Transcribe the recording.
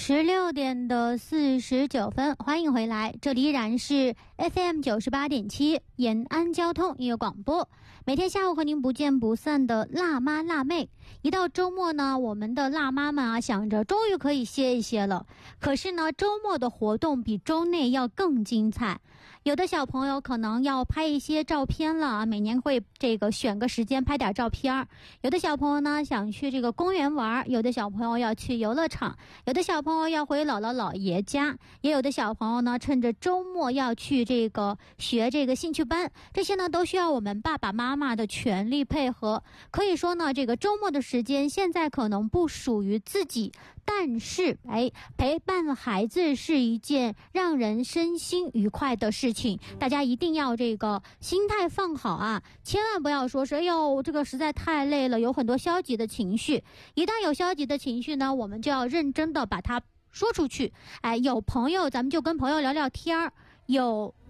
16:49，欢迎回来，这里依然是 FM 98.7延安交通音乐广播，每天下午和您不见不散的辣妈辣妹。一到周末呢，我们的辣妈们啊，想着终于可以歇一歇了。可是呢，周末的活动比周内要更精彩。有的小朋友可能要拍一些照片了，每年会选个时间拍点照片。有的小朋友呢想去这个公园玩，有的小朋友要去游乐场，有的小朋友要回姥姥姥爷家，也有的小朋友呢趁着周末要去学兴趣班。这些呢都需要我们爸爸妈妈的全力配合。可以说呢，这个周末的时间现在可能不属于自己，但是陪伴孩子是一件让人身心愉快的事情。大家一定要心态放好啊，千万不要说是这个实在太累了，有很多消极的情绪。一旦有消极的情绪呢，我们就要认真的把它说出去。有朋友咱们就跟朋友聊聊天，有